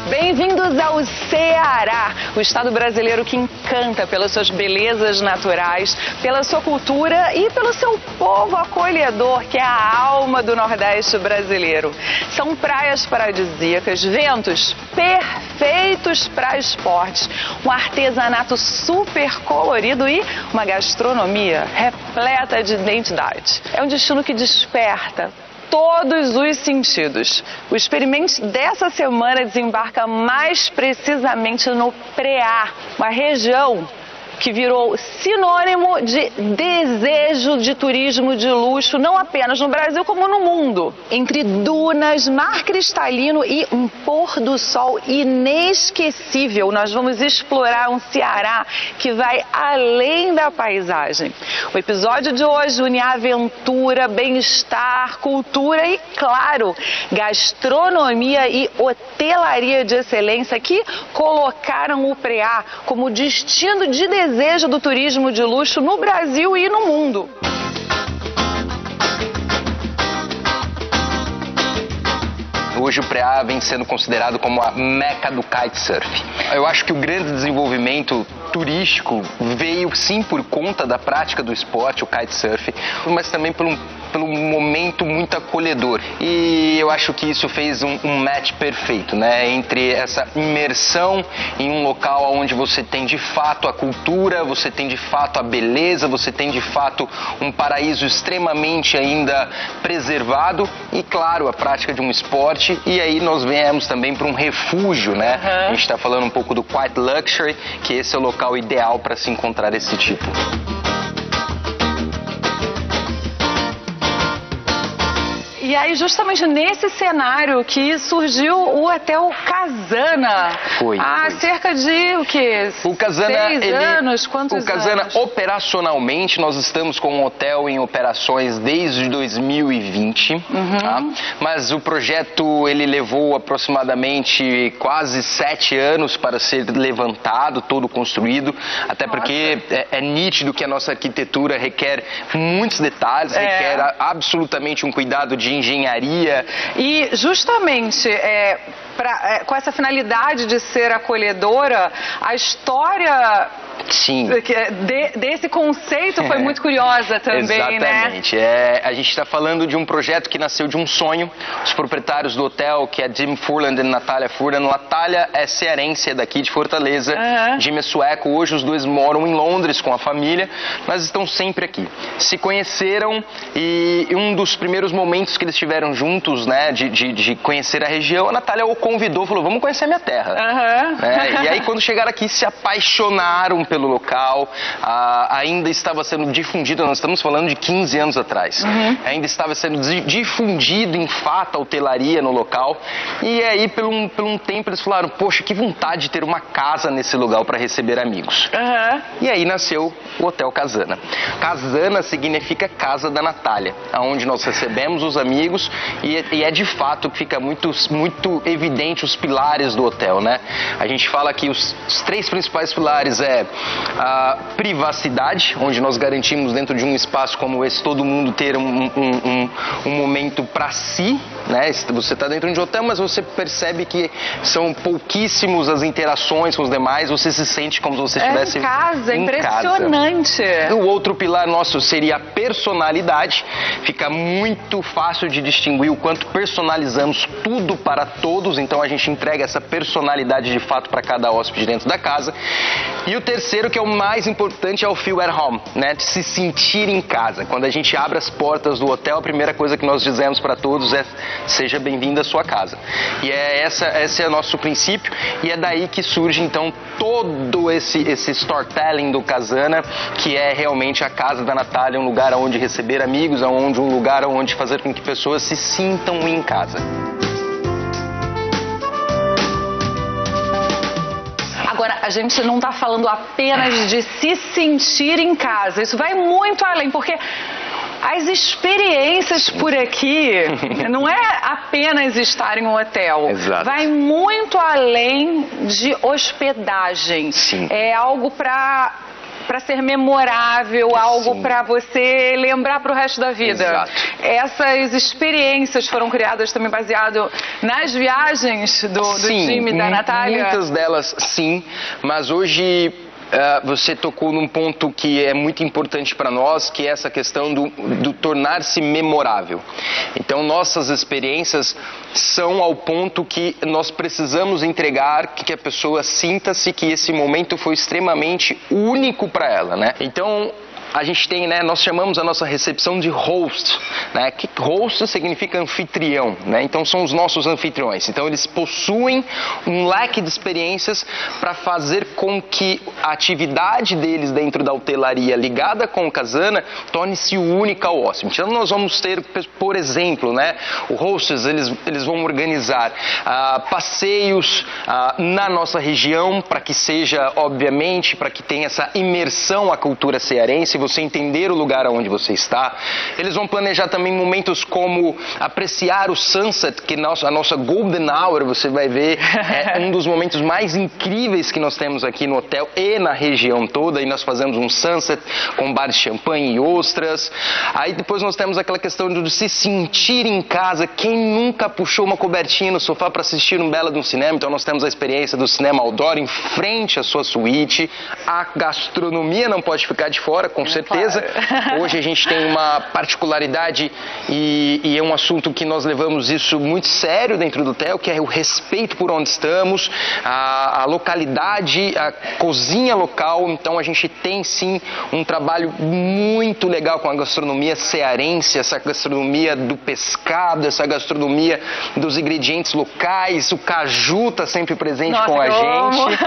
Bem-vindos ao Ceará, o estado brasileiro que encanta pelas suas belezas naturais, pela sua cultura e pelo seu povo acolhedor, que é a alma do Nordeste brasileiro. São praias paradisíacas, ventos perfeitos para esportes, um artesanato super colorido e uma gastronomia repleta de identidade. É um destino que desperta todos os sentidos. O Experimente dessa semana desembarca mais precisamente no Preá, uma região que virou sinônimo de desejo de turismo de luxo, não apenas no Brasil, como no mundo. Entre dunas, mar cristalino e um pôr do sol inesquecível, nós vamos explorar um Ceará que vai além da paisagem. O episódio de hoje une aventura, bem-estar, cultura e, claro, gastronomia e hotelaria de excelência que colocaram o Preá como destino de desejo do turismo de luxo no Brasil e no mundo. Hoje o Preá vem sendo considerado como a meca do kitesurf. Eu acho que o grande desenvolvimento turístico veio sim por conta da prática do esporte, o kitesurf, mas também pelo momento muito acolhedor. E eu acho que isso fez um match perfeito, né? Entre essa imersão em um local onde você tem de fato a cultura, você tem de fato a beleza, você tem de fato um paraíso extremamente ainda preservado e, claro, a prática de um esporte. E aí nós viemos também para um refúgio, né? A gente está falando um pouco do Quiet Luxury, que esse é o local ideal para se encontrar esse tipo. E aí, justamente nesse cenário que surgiu o Hotel Casana. Foi. Há cerca de, o quê? O Casana, 6 anos? Quantos o Casana, anos? Operacionalmente, nós estamos com um hotel em operações desde 2020. Tá? Mas o projeto, ele levou aproximadamente quase 7 anos para ser levantado, todo construído. Até porque é nítido que a nossa arquitetura requer muitos detalhes, requer absolutamente um cuidado de engenharia. E justamente com essa finalidade de ser acolhedora, a história desse conceito foi muito curiosa também, exatamente, né? A gente está falando de um projeto que nasceu de um sonho. Os proprietários do hotel, que é Jim Furland e Natália Furland. Natália é cearense, é daqui de Fortaleza. Jim é sueco. Hoje os dois moram em Londres com a família, mas estão sempre aqui. Se conheceram e um dos primeiros momentos que eles tiveram juntos, né, de conhecer a região, a Natália o convidou, falou, vamos conhecer a minha terra. E aí quando chegaram aqui, se apaixonaram pelo local. Ainda estava sendo difundido, nós estamos falando de 15 anos atrás, ainda estava sendo difundido em fato a hotelaria no local. E aí por um tempo eles falaram, poxa, que vontade de ter uma casa nesse lugar para receber amigos. E aí nasceu o Hotel Casana. Casana significa Casa da Natália, onde nós recebemos os amigos e é de fato que fica muito evidente os pilares do hotel, né? A gente fala que os 3 principais pilares a privacidade, onde nós garantimos dentro de um espaço como esse todo mundo ter um momento para si, né? Você está dentro de um hotel, mas você percebe que são pouquíssimos as interações com os demais, você se sente como se você estivesse em casa, impressionante. O outro pilar nosso seria a personalidade. Fica muito fácil de distinguir o quanto personalizamos tudo para todos, então a gente entrega essa personalidade de fato para cada hóspede dentro da casa. E o terceiro, que é o mais importante, é o feel at home, né? De se sentir em casa. Quando a gente abre as portas do hotel, a primeira coisa que nós dizemos para todos é: seja bem-vindo à sua casa. E esse é o nosso princípio, e é daí que surge então todo esse storytelling do Casana, que é realmente a casa da Natália, um lugar onde receber amigos, um lugar onde fazer com que pessoas se sintam em casa. Agora, a gente não está falando apenas de se sentir em casa. Isso vai muito além, porque as experiências por aqui não é apenas estar em um hotel. Exato. Vai muito além de hospedagem. Sim. É algo para para ser memorável, algo para você lembrar para o resto da vida. Exato. Essas experiências foram criadas também baseado nas viagens do time da Natália? Muitas delas sim, mas hoje você tocou num ponto que é muito importante para nós, que é essa questão do tornar-se memorável. Então, nossas experiências são ao ponto que nós precisamos entregar que a pessoa sinta-se que esse momento foi extremamente único para ela, né? Então, a gente tem, né, nós chamamos a nossa recepção de host, né, que host significa anfitrião, né, então são os nossos anfitriões, então eles possuem um leque de experiências para fazer com que a atividade deles dentro da hotelaria ligada com o Casana torne-se única ao hóspede. Então nós vamos ter, por exemplo, né, o hostess, eles vão organizar passeios na nossa região para que seja, obviamente, para que tenha essa imersão à cultura cearense, você entender o lugar onde você está. Eles vão planejar também momentos como apreciar o sunset, que a nossa golden hour, você vai ver, é um dos momentos mais incríveis que nós temos aqui no hotel e na região toda, e nós fazemos um sunset com bar de champanhe e ostras. Aí depois nós temos aquela questão de se sentir em casa. Quem nunca puxou uma cobertinha no sofá para assistir um belo de um cinema? Então nós temos a experiência do cinema outdoor em frente à sua suíte. A gastronomia não pode ficar de fora, com certeza. Claro. Hoje a gente tem uma particularidade e é um assunto que nós levamos isso muito sério dentro do hotel, que é o respeito por onde estamos, a localidade, a cozinha local. Então a gente tem sim um trabalho muito legal com a gastronomia cearense, essa gastronomia do pescado, essa gastronomia dos ingredientes locais. O caju está sempre presente. Nossa, com a gente.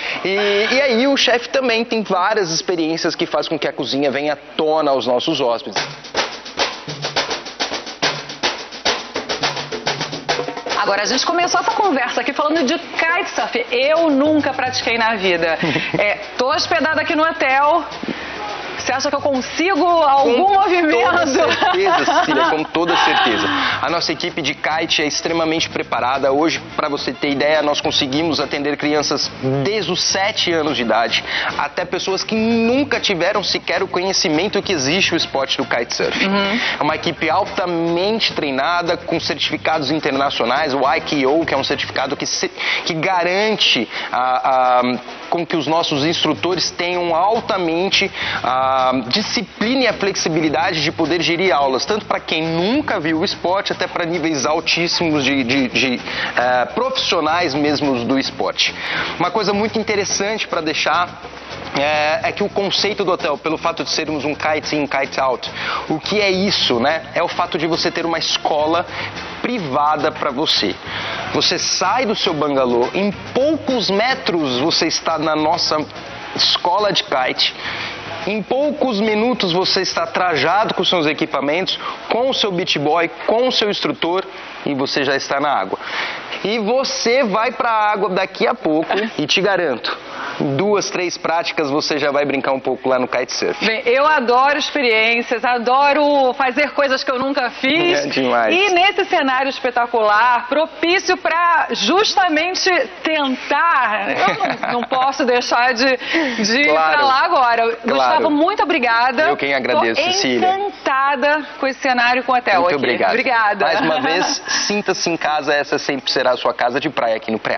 E aí o chefe também tem várias experiências que faz com que a cozinha venha à tona aos nossos hóspedes. Agora, a gente começou essa conversa aqui falando de kitesurf. Eu nunca pratiquei na vida. Tô hospedada aqui no hotel. Você acha que eu consigo algum movimento? Com toda certeza, Cecília, com toda certeza. A nossa equipe de kite é extremamente preparada. Hoje, para você ter ideia, nós conseguimos atender crianças desde os 7 anos de idade até pessoas que nunca tiveram sequer o conhecimento que existe o esporte do kitesurf. É uma equipe altamente treinada, com certificados internacionais, o IKO, que é um certificado que garante com que os nossos instrutores tenham altamente disciplina e a flexibilidade de poder gerir aulas, tanto para quem nunca viu o esporte, até para níveis altíssimos de profissionais mesmos do esporte. Uma coisa muito interessante para deixar é que o conceito do hotel, pelo fato de sermos um kite in, kite out, o que é isso, né? É o fato de você ter uma escola privada para você. Você sai do seu bangalô, em poucos metros você está na nossa escola de kite. Em poucos minutos você está trajado com seus equipamentos, com o seu beach boy, com o seu instrutor, e você já está na água. E você vai para a água daqui a pouco e te garanto, 2, 3 práticas você já vai brincar um pouco lá no kitesurf. Bem, eu adoro experiências, adoro fazer coisas que eu nunca fiz. É demais. E nesse cenário espetacular, propício para justamente tentar, eu não posso deixar de ir para lá agora. Claro. Gustavo, muito obrigada. Eu quem agradeço, Cecília. Encantada com esse cenário com o hotel muito aqui. Obrigado. Obrigada. Mais uma vez, sinta-se em casa, essa sempre será a sua casa de praia aqui no Preá.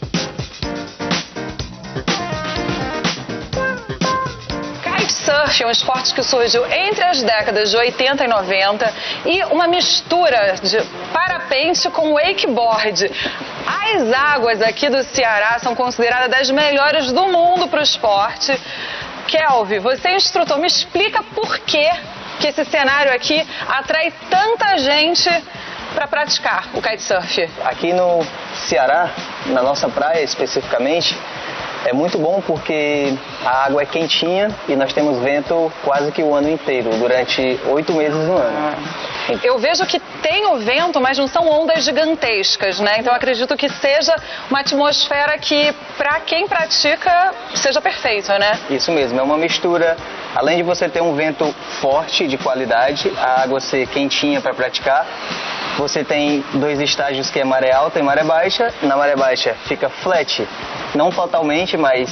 Kitesurf é um esporte que surgiu entre as décadas de 80 e 90 e uma mistura de parapente com wakeboard. As águas aqui do Ceará são consideradas das melhores do mundo para o esporte. Kelvin, você é instrutor, me explica por que esse cenário aqui atrai tanta gente para praticar o kitesurf. Aqui no Ceará, na nossa praia especificamente, é muito bom porque a água é quentinha e nós temos vento quase que o ano inteiro, durante 8 meses no ano. Eu vejo que tem o vento, mas não são ondas gigantescas, né? Então eu acredito que seja uma atmosfera que, para quem pratica, seja perfeito, né? Isso mesmo, é uma mistura. Além de você ter um vento forte, de qualidade, a água ser quentinha para praticar, você tem 2 estágios que é maré alta e maré baixa. Na maré baixa fica flat, não totalmente, mas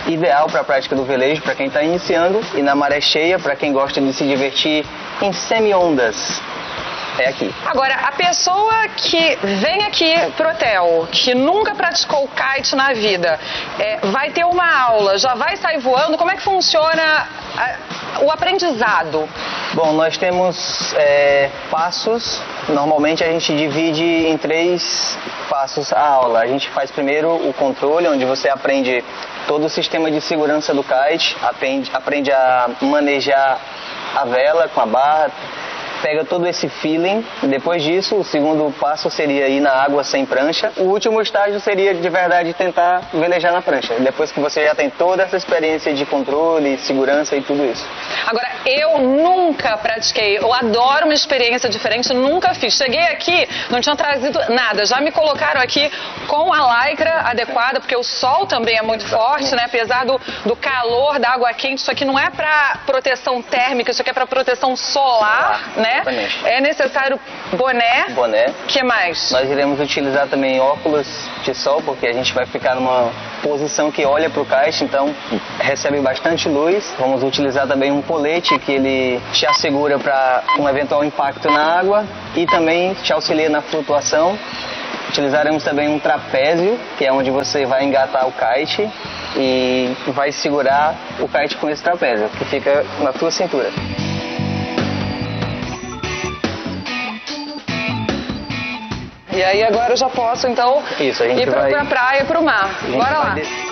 ideal para a prática do velejo, para quem está iniciando, e na maré cheia, para quem gosta de se divertir em semi-ondas. É aqui. Agora, a pessoa que vem aqui pro hotel, que nunca praticou kite na vida, vai ter uma aula, já vai sair voando, como é que funciona o aprendizado? Bom, nós temos passos. Normalmente a gente divide em 3 passos a aula. A gente faz primeiro o controle, onde você aprende todo o sistema de segurança do kite, aprende a manejar a vela com a barra, pega todo esse feeling. Depois disso, o segundo passo seria ir na água sem prancha. O último estágio seria, de verdade, tentar velejar na prancha. Depois que você já tem toda essa experiência de controle, segurança e tudo isso. Agora, eu nunca pratiquei, eu adoro uma experiência diferente, nunca fiz. Cheguei aqui, não tinha trazido nada, já me colocaram aqui com a lycra adequada, porque o sol também é muito forte, né? Apesar do calor da água quente, isso aqui não é para proteção térmica, isso aqui é para proteção solar, né? Exatamente. É necessário boné. Boné. O que mais? Nós iremos utilizar também óculos de sol, porque a gente vai ficar numa posição que olha para o kite, então recebe bastante luz. Vamos utilizar também um colete que ele te assegura para um eventual impacto na água e também te auxilia na flutuação. Utilizaremos também um trapézio, que é onde você vai engatar o kite e vai segurar o kite com esse trapézio, que fica na tua cintura. E aí agora eu já posso, então, Isso, a gente ir pra praia, pro mar. Bora lá.